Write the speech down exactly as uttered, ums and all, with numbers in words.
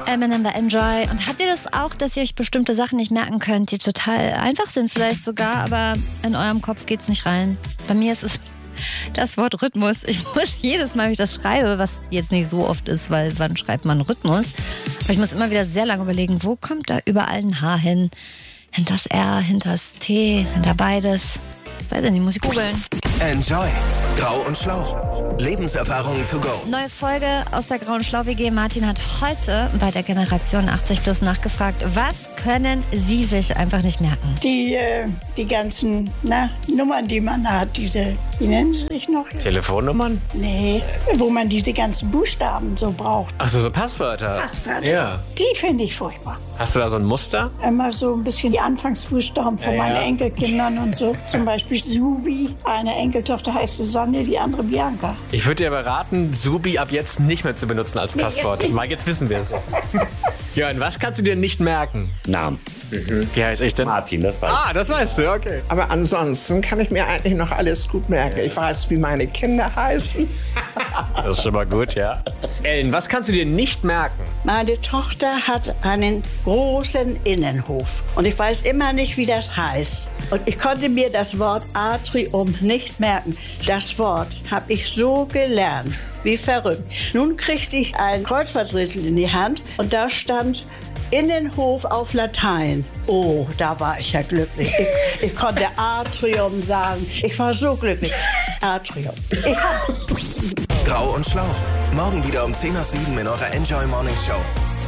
Eminem, The Enjoy. Und habt ihr das auch, dass ihr euch bestimmte Sachen nicht merken könnt, die total einfach sind vielleicht sogar, aber in eurem Kopf geht's nicht rein? Bei mir ist es das Wort Rhythmus. Ich muss jedes Mal, wenn ich das schreibe, was jetzt nicht so oft ist, weil wann schreibt man Rhythmus? Aber ich muss immer wieder sehr lange überlegen, wo kommt da überall ein H hin? Hinter das R, hinter das T, hinter beides. Weiß ich nicht, muss ich googeln. Enjoy. Grau und Schlau. Lebenserfahrung to go. Neue Folge aus der Grau und Schlau-W G. Martin hat heute bei der Generation achtzig plus nachgefragt, was können Sie sich einfach nicht merken? Die, äh, die ganzen na, Nummern, die man hat, diese, wie nennen sie sich noch? Telefonnummern? Nee, wo man diese ganzen Buchstaben so braucht. Ach so, so Passwörter. Passwörter. Ja. Die finde ich furchtbar. Hast du da so ein Muster? Immer so ein bisschen die Anfangsbuchstaben von Ja, meinen ja. Enkelkindern und so. Zum Beispiel Subi. Eine Enkeltochter heißt Sonne, die andere Bianca. Ich würde dir aber raten, Subi ab jetzt nicht mehr zu benutzen als Nee, Passwort. jetzt nicht. Weil jetzt wissen wir es. Jörn, was kannst du dir nicht merken? Namen. Wie heißt ich denn? Martin, das weiß Ah, das weißt du, okay. Aber ansonsten kann ich mir eigentlich noch alles gut merken. Ich weiß, wie meine Kinder heißen. Das ist schon mal gut, ja. Ellen, was kannst du dir nicht merken? Meine Tochter hat einen großen Innenhof und ich weiß immer nicht, wie das heißt. Und ich konnte mir das Wort Atrium nicht merken. Das Wort habe ich so gelernt, wie verrückt. Nun kriegte ich ein Kreuzworträtsel in die Hand und da stand Innenhof auf Latein. Oh, da war ich ja glücklich. Ich, ich konnte Atrium sagen. Ich war so glücklich. Atrium. Ich hab's. Grau und Schlau. Morgen wieder um zehn nach sieben in eurer Enjoy Morning Show.